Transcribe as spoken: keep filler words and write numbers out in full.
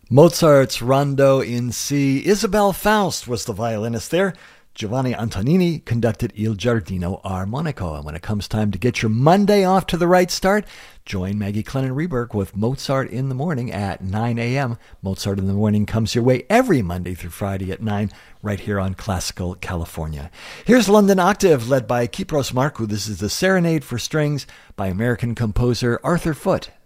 Mozart's Rondo in C. Isabel Faust was the violinist there. Giovanni Antonini conducted Il Giardino Armonico. And when it comes time to get your Monday off to the right start, join Maggie Clennon-Reberg with Mozart in the Morning at nine a.m. Mozart in the Morning comes your way every Monday through Friday at nine, right here on Classical California. Here's London Octave, led by Kypros Markou. This is the Serenade for Strings by American composer Arthur Foote.